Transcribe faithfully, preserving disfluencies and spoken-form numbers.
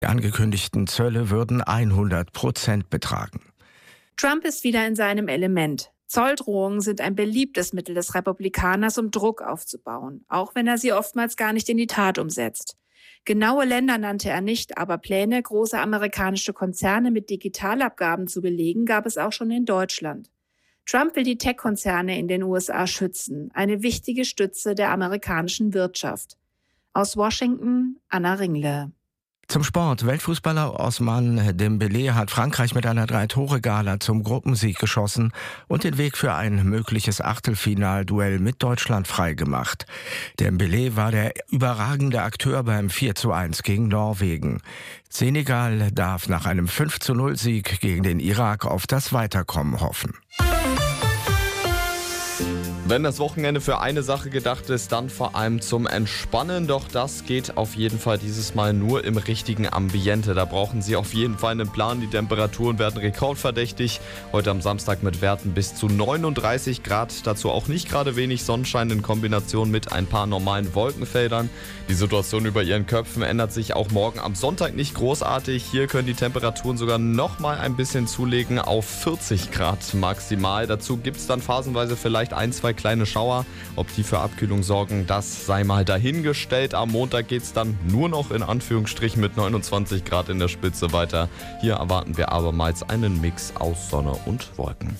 Die angekündigten Zölle würden hundert Prozent betragen. Trump ist wieder in seinem Element. Zolldrohungen sind ein beliebtes Mittel des Republikaners, um Druck aufzubauen, auch wenn er sie oftmals gar nicht in die Tat umsetzt. Genaue Länder nannte er nicht, aber Pläne, große amerikanische Konzerne mit Digitalabgaben zu belegen, gab es auch schon in Deutschland. Trump will die Tech-Konzerne in den U S A schützen, eine wichtige Stütze der amerikanischen Wirtschaft. Aus Washington, Anna Ringle. Zum Sport. Weltfußballer Ousmane Dembélé hat Frankreich mit einer Drei-Tore-Gala zum Gruppensieg geschossen und den Weg für ein mögliches Achtelfinalduell mit Deutschland freigemacht. Dembélé war der überragende Akteur beim vier zu eins gegen Norwegen. Senegal darf nach einem fünf zu null Sieg gegen den Irak auf das Weiterkommen hoffen. Wenn das Wochenende für eine Sache gedacht ist, dann vor allem zum Entspannen. Doch das geht auf jeden Fall dieses Mal nur im richtigen Ambiente. Da brauchen Sie auf jeden Fall einen Plan. Die Temperaturen werden rekordverdächtig. Heute am Samstag mit Werten bis zu neununddreißig Grad. Dazu auch nicht gerade wenig Sonnenschein in Kombination mit ein paar normalen Wolkenfeldern. Die Situation über Ihren Köpfen ändert sich auch morgen am Sonntag nicht großartig. Hier können die Temperaturen sogar noch mal ein bisschen zulegen auf vierzig Grad maximal. Dazu gibt es dann phasenweise vielleicht ein, zwei kleine Schauer. Ob die für Abkühlung sorgen, das sei mal dahingestellt. Am Montag geht es dann nur noch in Anführungsstrichen mit neunundzwanzig Grad in der Spitze weiter. Hier erwarten wir abermals einen Mix aus Sonne und Wolken.